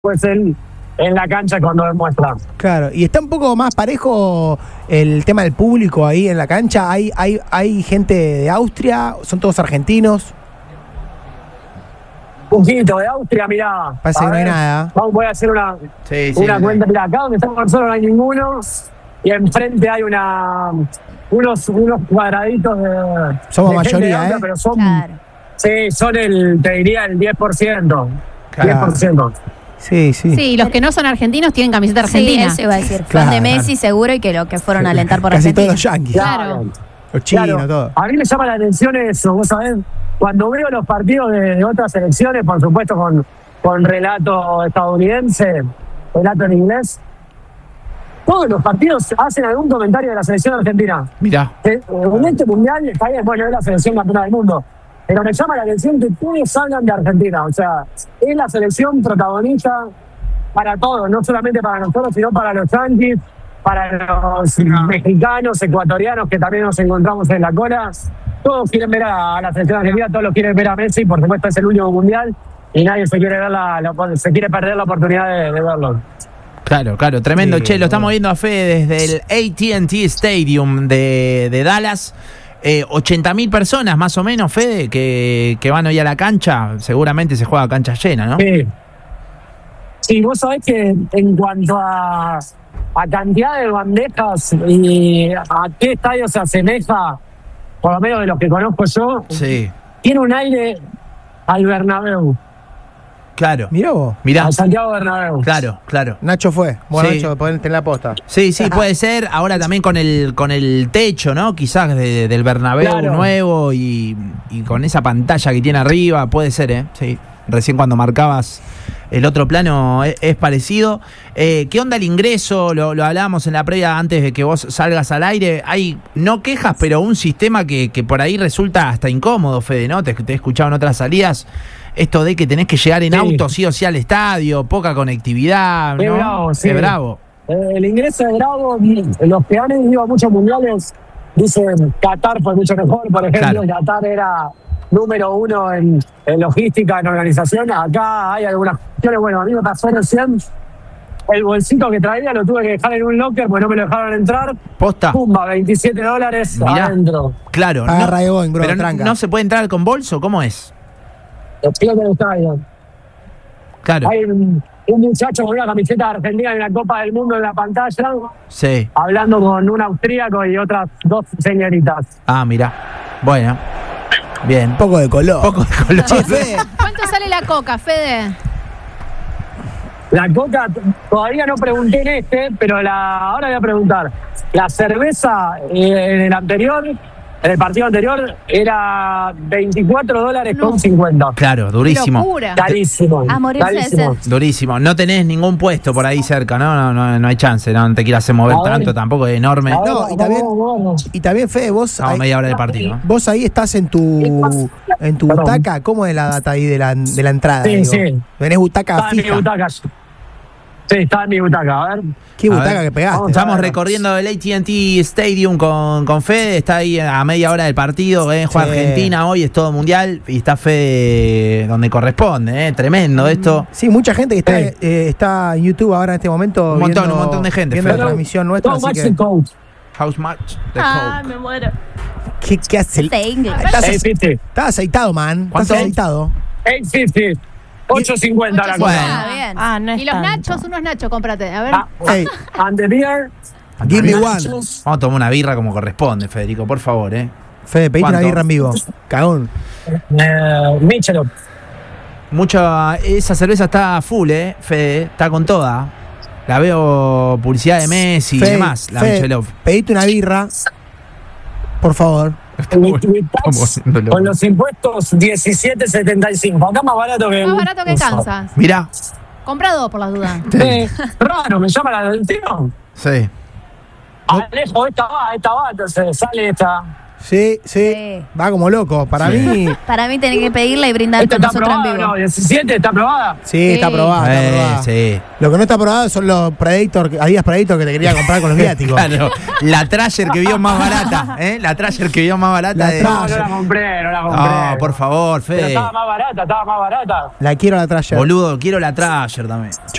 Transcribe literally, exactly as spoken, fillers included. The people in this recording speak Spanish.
pues él en la cancha cuando demuestra. Claro, y está un poco más parejo el tema del público ahí en la cancha. Hay, hay, hay gente de Austria, son todos argentinos. Un poquito de Austria, mirá. Parece que no hay nada. Vamos, voy a hacer una, Sí, sí, una sí. cuenta. Mirá, acá donde estamos nosotros no hay ninguno. Y enfrente hay una unos, unos cuadraditos de. Somos de gente mayoría, de Austria, ¿eh? Pero son, Claro. sí, son el, te diría, el diez por ciento. Claro. diez por ciento. Sí, sí. Sí, los que no son argentinos tienen camiseta Sí, argentina. eso iba a decir. Claro. Fan de Messi seguro y que lo que fueron a alentar por Casi Argentina. todos los yanquis. Claro. Los chinos, Claro, todo. a mí me llama la atención eso, vos sabés, cuando veo los partidos de, de otras selecciones, por supuesto con, con relato estadounidense, relato en inglés, todos los partidos hacen algún comentario de la selección argentina. Mirá. Eh, En este mundial, está bien, bueno, es la selección campeona del mundo, pero me llama la atención que todos hablan de Argentina, o sea, es la selección protagonista para todos, no solamente para nosotros, sino para los yanquis, para los mexicanos, ecuatorianos que también nos encontramos en la cola. Todos quieren ver a la selección argentina, todos los quieren ver a Messi, por supuesto es el último mundial y nadie se quiere ver la, la- se quiere perder la oportunidad de, de verlo. Claro, claro, tremendo. Sí, Che, lo estamos bueno. viendo a Fede desde el A T and T Stadium de, de Dallas. Eh, ochenta mil personas más o menos, Fede, que, que van hoy a la cancha. Seguramente se juega a cancha llena, ¿no? Sí. Sí, vos sabés que en cuanto a, a cantidad de bandejas y a qué estadio se asemeja, por lo menos de los que conozco yo, Sí, tiene un aire al Bernabéu, claro. Mirá vos. Mirá, al Santiago Bernabéu. claro, claro. Nacho fue. Bueno, Sí. Nacho, ponete en la posta. Sí, sí, puede ser. Ahora también con el con el techo, ¿no? Quizás de- del Bernabéu Claro. nuevo y, y con esa pantalla que tiene arriba, puede ser, ¿eh? Sí. Recién cuando marcabas el otro plano es, es parecido. Eh, ¿Qué onda el ingreso? Lo, lo hablábamos en la previa antes de que vos salgas al aire. Hay no quejas, pero un sistema que, que por ahí resulta hasta incómodo, Fede, ¿no? Te, te he escuchado en otras salidas. Esto de que tenés que llegar en Sí. auto sí o sí al estadio, poca conectividad, Es ¿no? bravo, sí. Es bravo. Eh, el ingreso es bravo. Los que han ido a muchos mundiales dicen Qatar fue mucho mejor. Por ejemplo, Claro. Qatar era número uno en, en logística, en organización. Acá hay algunas cuestiones. Bueno, a mí me pasó recién. El bolsito que traía lo tuve que dejar en un locker porque no me lo dejaron entrar. Posta. Pumba, veintisiete dólares Mirá. adentro. Claro. Agarra de Boeing, bro, pero no- tranca. no se puede entrar con bolso, ¿cómo es? Los chicos del estadio. Claro. Hay un, un muchacho con una camiseta argentina en la Copa del Mundo en la pantalla, Sí. hablando con un austríaco y otras dos señoritas. Ah, mira. Bueno. Bien. Un poco de color. Poco de color. Che, Fede, ¿Cuánto sale la coca, Fede? La coca, t- todavía no pregunté en este, pero la, ahora voy a preguntar. La cerveza eh, en el anterior, en el partido anterior, era veinticuatro dólares No. con cincuenta. Claro, Qué durísimo. locura. Carísimo. A morirse de carísimo. sed. Durísimo. No tenés ningún puesto por ahí cerca, ¿no? No, no, no hay chance, no te quieras hacer mover A ver. tanto, tampoco es enorme. A ver, No, y vamos, también- vamos, vamos. y también, Fede, vos Estamos ahí, media hora del partido. ¿no? vos ahí estás en tu en tu Perdón. butaca. ¿Cómo es la data ahí de la, de la entrada? Sí, digo? sí. ¿Tenés butaca Está en mi fija? butaca. Sí, está en mi butaca. A ver. ¿Qué A butaca ver. que pegaste? Vamos Estamos Claro. recorriendo el A T and T Stadium con, con Fede, está ahí a media hora del partido, ¿eh? Juega Sí. Argentina hoy, es todo mundial, y está Fede donde corresponde, ¿eh? Tremendo esto. Sí, mucha gente que está, Sí. eh, está en YouTube ahora en este momento. Un montón, viendo- un montón de gente, Viendo Fede. la transmisión nuestra. Go Así que, Mexico. House Match de Ah, Coke. me muero. ¿qué, qué hace? Este inglés. Estás, eight fifty. estás aceitado, man. Estás ¿Cuánto? aceitado. eight fifty. ocho cincuenta la Bueno. cosa. Ah, bien. Ah, no es y los tanto. nachos, unos nachos, cómprate. A ver. Ah, Hey, and the beer. give me one. nachos, Vamos a tomar una birra como corresponde, Federico, por favor, ¿eh? Fede, pediste una ¿Cuánto? birra en vivo. Cagón. eh, Michelob. Mucha, esa cerveza está full, ¿eh? Fede, está con toda. La veo publicidad de Messi y Fede, demás, la Fede, Michelob. pediste una birra. Por favor. With- with tax, Estamos viéndolo. con los impuestos diecisiete setenta y cinco. Acá más barato que. Más barato que Kansas. Mirá. Comprá dos por las dudas. Eh, raro, me llama la atención. Sí. Alejo, esta va, esta va, entonces sale esta. Sí, sí, Sí. va como loco. Para Sí. mí, Para mí tenés que pedirla y brindar ¿Esta con está nosotros en aprobada vivo. o no? ¿diecisiete está aprobada? sí, Sí. está aprobada, está Eh, aprobada. sí. Lo que no está aprobado son los Predator, Adidas Predator que te quería comprar con los viáticos. Claro, la Trasher que vio más barata, ¿eh? La Trasher que vio más barata La de. No, no Trasher. la compré, no la compré. No, por favor, Pero Fede. estaba más barata, estaba más barata. La quiero a la Trasher. Boludo, quiero la Trasher también.